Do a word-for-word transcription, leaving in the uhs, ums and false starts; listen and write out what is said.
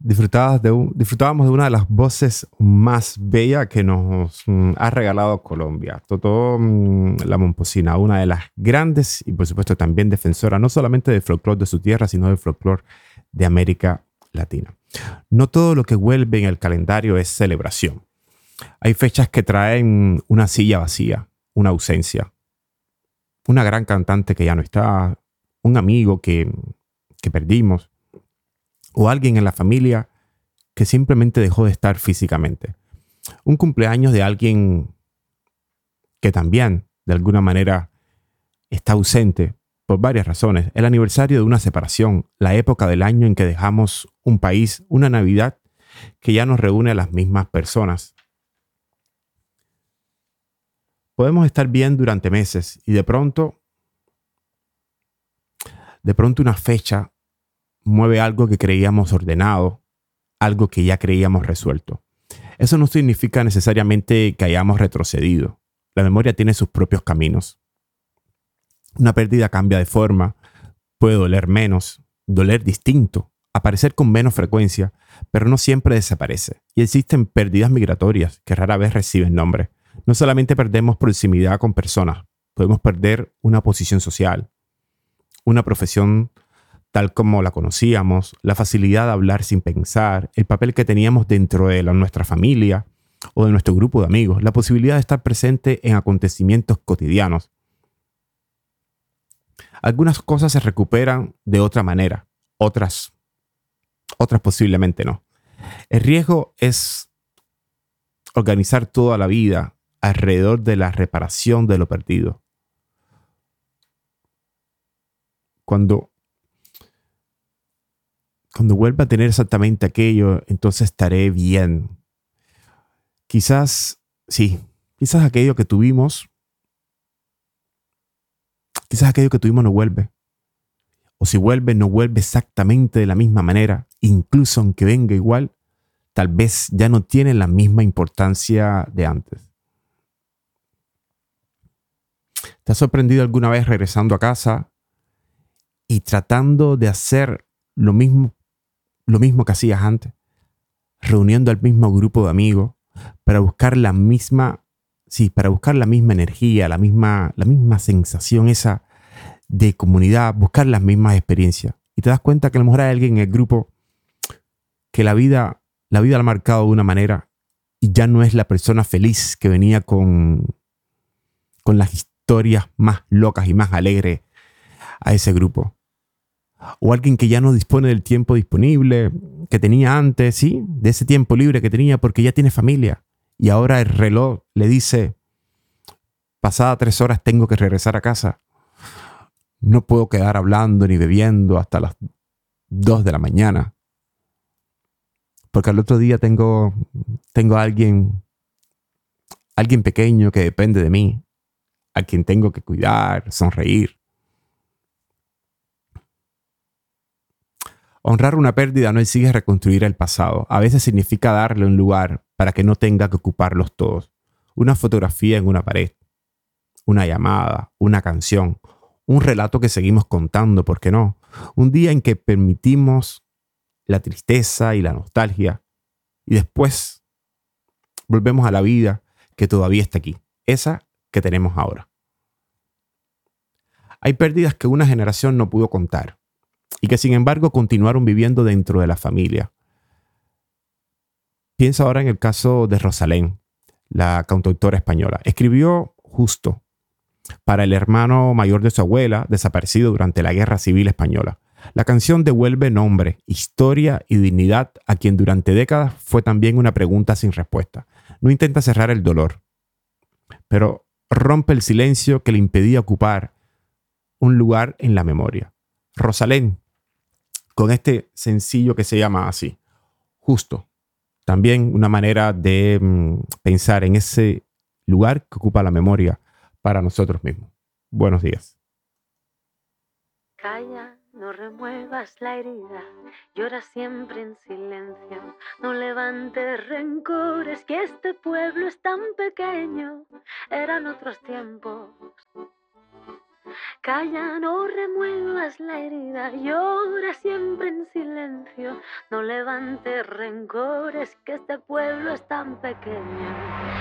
disfrutabas de un- disfrutábamos de una de las voces más bellas que nos mm, ha regalado Colombia. Totó mm, la Momposina, una de las grandes y por supuesto también defensora no solamente del folclore de su tierra, sino del folclore de América Latina. No todo lo que vuelve en el calendario es celebración. Hay fechas que traen una silla vacía, una ausencia, una gran cantante que ya no está, un amigo que, que perdimos o alguien en la familia que simplemente dejó de estar físicamente. Un cumpleaños de alguien que también, de alguna manera, está ausente por varias razones. El aniversario de una separación, la época del año en que dejamos un país, una Navidad que ya nos reúne a las mismas personas. Podemos estar bien durante meses y de pronto, de pronto una fecha mueve algo que creíamos ordenado, algo que ya creíamos resuelto. Eso no significa necesariamente que hayamos retrocedido. La memoria tiene sus propios caminos. Una pérdida cambia de forma, puede doler menos, doler distinto, aparecer con menos frecuencia, pero no siempre desaparece. Y existen pérdidas migratorias que rara vez reciben nombre. No solamente perdemos proximidad con personas, podemos perder una posición social, una profesión tal como la conocíamos, la facilidad de hablar sin pensar, el papel que teníamos dentro de la, nuestra familia o de nuestro grupo de amigos, la posibilidad de estar presente en acontecimientos cotidianos. Algunas cosas se recuperan de otra manera, otras, otras posiblemente no. El riesgo es organizar toda la vida alrededor de la reparación de lo perdido. Cuando Cuando vuelva a tener exactamente aquello, entonces estaré bien. Quizás, sí, quizás aquello que tuvimos, quizás aquello que tuvimos no vuelve. O si vuelve, no vuelve exactamente de la misma manera. Incluso aunque venga igual, tal vez ya no tiene la misma importancia de antes. ¿Te has sorprendido alguna vez regresando a casa y tratando de hacer lo mismo, lo mismo que hacías antes? Reuniendo al mismo grupo de amigos para buscar la misma, sí, para buscar la misma energía, la misma, la misma sensación esa de comunidad, buscar las mismas experiencias. Y te das cuenta que a lo mejor hay alguien en el grupo que la vida, la vida la ha marcado de una manera y ya no es la persona feliz que venía con, con las historias más locas y más alegres a ese grupo. O alguien que ya no dispone del tiempo disponible que tenía antes, ¿sí? De ese tiempo libre que tenía porque ya tiene familia. Y ahora el reloj le dice, pasadas tres horas tengo que regresar a casa. No puedo quedar hablando ni bebiendo hasta las dos de la mañana. Porque al otro día tengo, tengo a alguien, alguien pequeño que depende de mí, a quien tengo que cuidar, sonreír. Honrar una pérdida no exige reconstruir el pasado. A veces significa darle un lugar para que no tenga que ocuparlos todos. Una fotografía en una pared, una llamada, una canción, un relato que seguimos contando, ¿por qué no? Un día en que permitimos la tristeza y la nostalgia y después volvemos a la vida que todavía está aquí, esa que tenemos ahora. Hay pérdidas que una generación no pudo contar y que sin embargo continuaron viviendo dentro de la familia. Piensa ahora en el caso de Rosalén, la cantautora española. Escribió justo para el hermano mayor de su abuela, desaparecido durante la Guerra Civil Española. La canción devuelve nombre, historia y dignidad a quien durante décadas fue también una pregunta sin respuesta. No intenta cerrar el dolor, pero rompe el silencio que le impedía ocupar un lugar en la memoria. Rosalén, con este sencillo que se llama así, justo, también una manera de mm, pensar en ese lugar que ocupa la memoria para nosotros mismos. Buenos días. Calla, no remuevas la herida, llora siempre en silencio, no levantes rencores, que este pueblo es tan pequeño, eran otros tiempos. Calla, no remuevas la herida, llora siempre en silencio. No levantes rencores, que este pueblo es tan pequeño.